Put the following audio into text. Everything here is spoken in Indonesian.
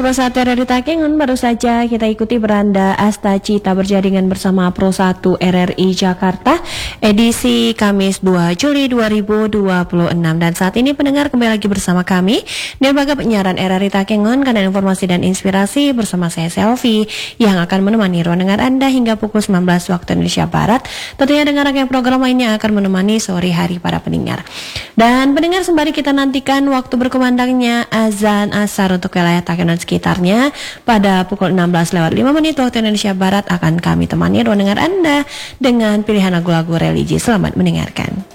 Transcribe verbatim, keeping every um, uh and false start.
Pro satu R R I Takengon, baru saja kita ikuti beranda Asta Cita berjaringan bersama Pro satu R R I Jakarta edisi Kamis dua Juli dua ribu dua puluh enam. Dan saat ini pendengar kembali lagi bersama kami di lembaga penyiaran R R I Takengon, kanal informasi dan inspirasi bersama saya Selvi yang akan menemani ruang dengar Anda hingga pukul sembilan belas waktu Indonesia Barat. Tentunya dengan rangkaian program lainnya akan menemani sore hari para pendengar. Dan pendengar, sembari kita nantikan waktu berkumandangnya azan asar untuk wilayah Takengon sekitarnya pada pukul enam belas lewat lima menit waktu Indonesia Barat, akan kami temani ruang dengar Anda dengan pilihan lagu-lagu religi. Selamat mendengarkan.